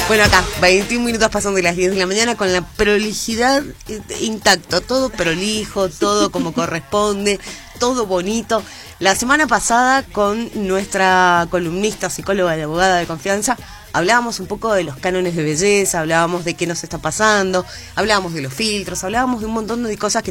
Bueno, acá, 21 minutos pasando de las 10 de la mañana con la prolijidad intacto, todo prolijo, todo como corresponde, todo bonito. La semana pasada con nuestra columnista, psicóloga y abogada de confianza, hablábamos un poco de los cánones de belleza, hablábamos de qué nos está pasando, hablábamos de los filtros, hablábamos de un montón de cosas que